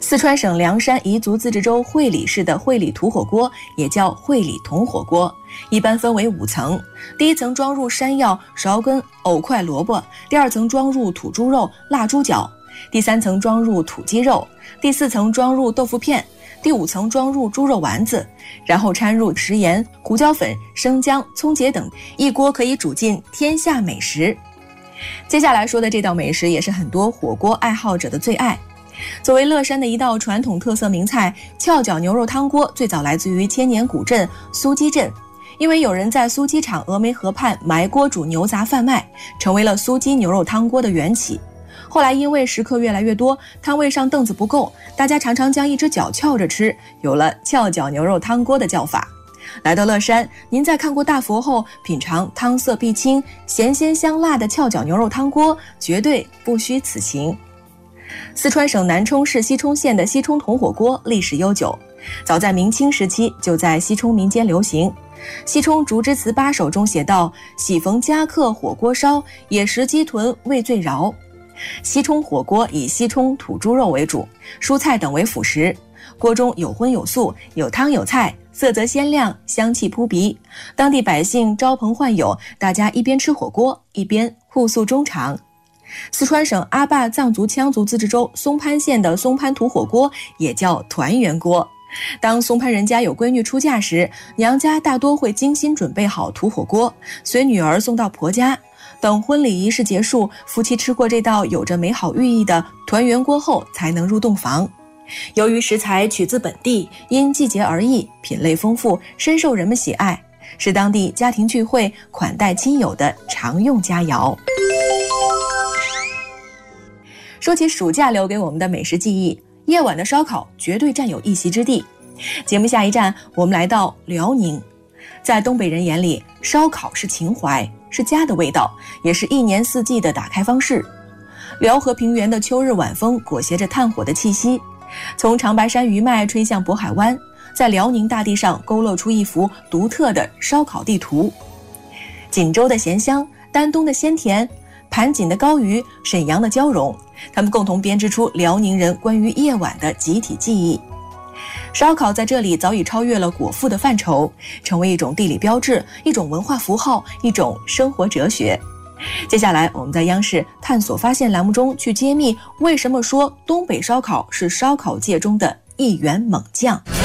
四川省凉山彝族自治州会理市的会理土火锅也叫会理铜火锅，一般分为5层。第一层装入山药、芍根、藕块、萝卜；第二层装入土猪肉、腊猪脚；第3层装入土鸡肉；第4层装入豆腐片；第5层装入猪肉丸子，然后掺入食盐、胡椒粉、生姜、葱节等，一锅可以煮尽天下美食。接下来说的这道美食也是很多火锅爱好者的最爱。作为乐山的一道传统特色名菜，翘脚牛肉汤锅最早来自于千年古镇苏鸡镇，因为有人在苏鸡场峨眉河畔埋锅煮牛杂贩卖，成为了苏鸡牛肉汤锅的缘起。后来因为食客越来越多，摊位上凳子不够，大家常常将一只脚翘着吃，有了翘脚牛肉汤锅的叫法。来到乐山，您在看过大佛后，品尝汤色碧清、咸鲜香辣的翘脚牛肉汤锅，绝对不虚此行。四川省南充市西充县的西充铜火锅历史悠久，早在明清时期就在西充民间流行。西充竹枝词8首中写道：喜逢佳客火锅烧，野食鸡豚味最饶。西充火锅以西充土猪肉为主，蔬菜等为辅食，锅中有荤有素，有汤有菜，色泽鲜亮，香气扑鼻。当地百姓招朋唤友，大家一边吃火锅一边互诉衷肠。四川省阿坝藏族羌族自治州松潘县的松潘土火锅也叫团圆锅。当松潘人家有闺女出嫁时，娘家大多会精心准备好土火锅，随女儿送到婆家。等婚礼仪式结束，夫妻吃过这道有着美好寓意的团圆锅后，才能入洞房。由于食材取自本地，因季节而异，品类丰富，深受人们喜爱，是当地家庭聚会、款待亲友的常用佳肴。说起暑假留给我们的美食记忆，夜晚的烧烤绝对占有一席之地。节目下一站，我们来到辽宁。在东北人眼里，烧烤是情怀，是家的味道，也是一年四季的打开方式。辽河平原的秋日晚风裹挟着炭火的气息，从长白山余脉吹向渤海湾，在辽宁大地上勾勒出一幅独特的烧烤地图。锦州的咸香，丹东的鲜甜，盘锦的高鱼，沈阳的交融，他们共同编织出辽宁人关于夜晚的集体记忆。烧烤在这里早已超越了果腹的范畴，成为一种地理标志，一种文化符号，一种生活哲学。接下来我们在央视探索发现栏目中去揭秘，为什么说东北烧烤是烧烤界中的一员猛将。